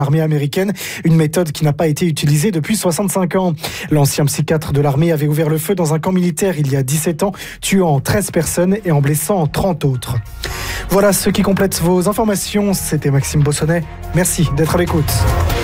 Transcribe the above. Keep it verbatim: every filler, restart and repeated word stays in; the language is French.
l'armée américaine, une méthode qui n'a pas été utilisée depuis soixante-cinq ans. L'ancien psychiatre de l'armée avait ouvert le feu dans un camp militaire il y a dix-sept ans, tuant treize personnes et en blessant trente autres. Voilà ce qui complète vos informations. C'était Maxime Bossonnet. Merci d'être à l'écoute.